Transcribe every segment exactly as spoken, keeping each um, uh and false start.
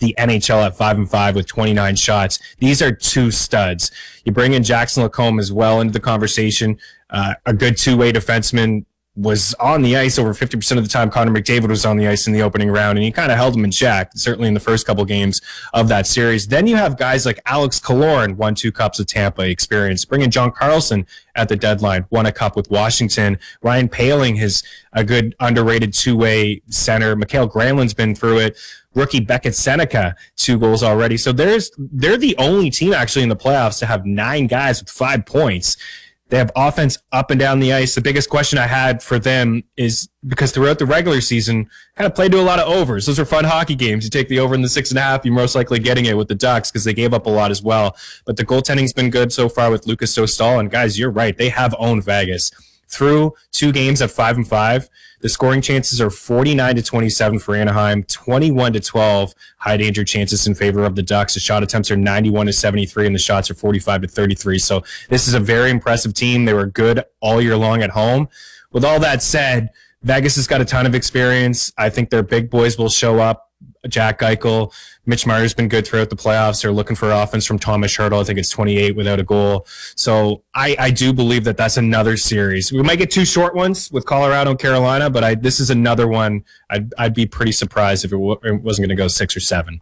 the N H L at five and five with twenty-nine shots. These are two studs. You bring in Jackson Lacombe as well into the conversation, uh, a good two-way defenseman. Was on the ice over fifty percent of the time. Connor McDavid was on the ice in the opening round, and he kind of held him in check, certainly in the first couple games of that series. Then you have guys like Alex Killorn, won two cups with Tampa experience. Bring in John Carlson at the deadline, won a cup with Washington. Ryan Poehling is a good underrated two-way center. Mikael Granlund's been through it. Rookie Beckett Seneca, two goals already. So there's they're the only team actually in the playoffs to have nine guys with five points. They have offense up and down the ice. The biggest question I had for them is because throughout the regular season, kind of played to a lot of overs. Those are fun hockey games. You take the over in the six and a half, you're most likely getting it with the Ducks because they gave up a lot as well. But the goaltending's been good so far with Lucas Dostal. And guys, you're right. They have owned Vegas. Through two games at five and five, the scoring chances are forty-nine to twenty-seven for Anaheim, twenty-one to twelve high danger chances in favor of the Ducks. The shot attempts are ninety-one to seventy-three, and the shots are forty-five to thirty-three. So this is a very impressive team. They were good all year long at home. With all that said, Vegas has got a ton of experience. I think their big boys will show up. Jack Eichel, Mitch Marner's been good throughout the playoffs. They're looking for offense from Thomas Hertl. I think it's twenty-eight without a goal. So I, I do believe that that's another series. We might get two short ones with Colorado and Carolina, but I, this is another one. I'd, I'd be pretty surprised if it, w- it wasn't going to go six or seven.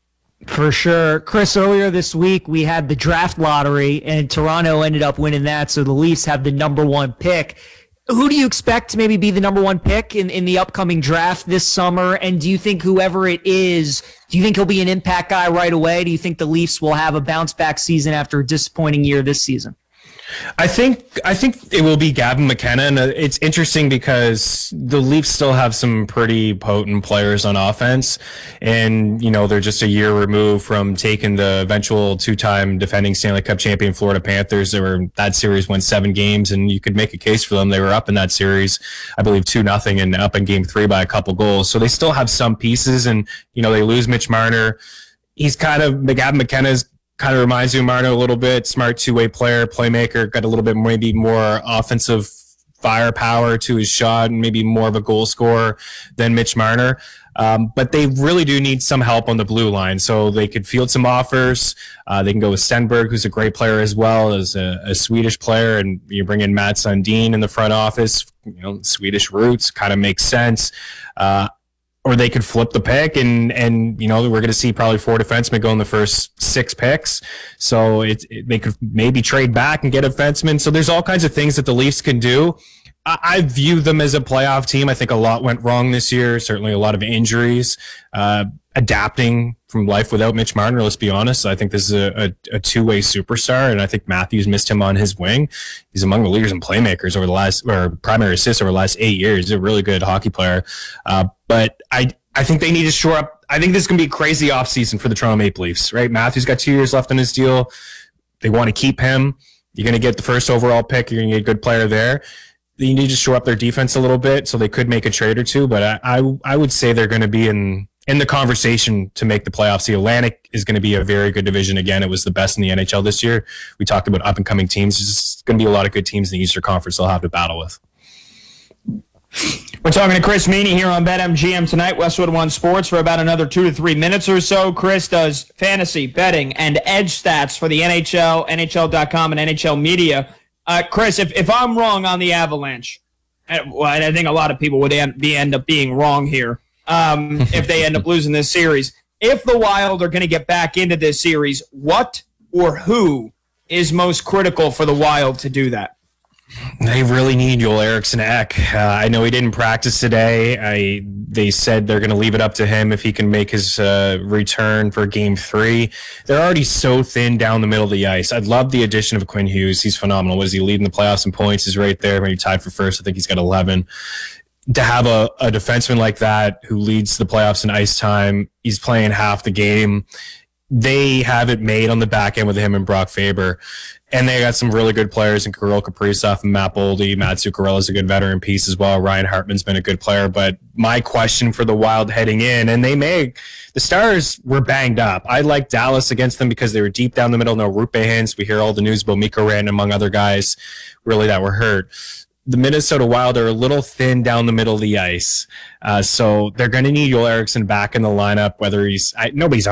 For sure. Chris, earlier this week, we had the draft lottery, and Toronto ended up winning that, so the Leafs have the number one pick. Who do you expect to maybe be the number one pick in, in the upcoming draft this summer? And do you think whoever it is, do you think he'll be an impact guy right away? Do you think the Leafs will have a bounce back season after a disappointing year this season? I think I think it will be Gavin McKenna, and it's interesting because the Leafs still have some pretty potent players on offense, and you know they're just a year removed from taking the eventual two-time defending Stanley Cup champion Florida Panthers. They were that series went seven games, and you could make a case for them. They were up in that series, I believe two nothing, and up in Game Three by a couple goals. So they still have some pieces, and you know they lose Mitch Marner. He's kind of Gavin McKenna's. Kind of reminds you of Marner a little bit. Smart two-way player, playmaker, got a little bit maybe more offensive firepower to his shot and maybe more of a goal scorer than Mitch Marner. Um, but they really do need some help on the blue line. So they could field some offers. Uh, they can go with Stenberg, who's a great player as well as a, a Swedish player. And you bring in Matt Sundin in the front office, you know, Swedish roots, kind of makes sense. Uh, Or they could flip the pick, and, and you know, we're going to see probably four defensemen go in the first six picks. So it, it, they could maybe trade back and get a defenseman. So there's all kinds of things that the Leafs can do. I, I view them as a playoff team. I think a lot went wrong this year, certainly a lot of injuries, uh, adapting from life without Mitch Marner, let's be honest. I think this is a, a, a two-way superstar, and I think Matthews missed him on his wing. He's among the leaders and playmakers over the last, or primary assists over the last eight years. He's a really good hockey player. Uh, but I I think they need to shore up. I think this is going to be a crazy offseason for the Toronto Maple Leafs, right? Matthews got two years left on his deal. They want to keep him. You're going to get the first overall pick. You're going to get a good player there. You need to shore up their defense a little bit, so they could make a trade or two. But I I, I would say they're going to be in in the conversation to make the playoffs. The Atlantic is going to be a very good division. Again, it was the best in the N H L this year. We talked about up-and-coming teams. There's going to be a lot of good teams in the Eastern Conference they'll have to battle with. We're talking to Chris Meany here on BetMGM tonight, Westwood One Sports, for about another two to three minutes or so. Chris does fantasy, betting, and edge stats for the N H L, N H L dot com, and N H L Media. Uh, Chris, if, if I'm wrong on the Avalanche, and, well, and I think a lot of people would end, be, end up being wrong here, Um, if they end up losing this series. If the Wild are going to get back into this series, what or who is most critical for the Wild to do that? They really need Joel Eriksson Ek. Uh, I know he didn't practice today. I they said they're going to leave it up to him if he can make his uh, return for Game Three. They're already so thin down the middle of the ice. I'd love the addition of Quinn Hughes. He's phenomenal. Was he leading the playoffs in points? He's right there. Maybe tied for first. I think he's got eleven. To have a, a defenseman like that who leads the playoffs in ice time, he's playing half the game. They have it made on the back end with him and Brock Faber. And they got some really good players in Kirill Kaprizov and Matt Boldy. Matt Zuccarello is a good veteran piece as well. Ryan Hartman's been a good player. But my question for the Wild heading in, and they may, the Stars were banged up. I like Dallas against them because they were deep down the middle. No Rupe Hintz. We hear all the news about Mikko Rantanen, among other guys, really that were hurt. The Minnesota Wild are a little thin down the middle of the ice. Uh, so they're going to need Joel Eriksson back in the lineup, whether he's I, – nobody's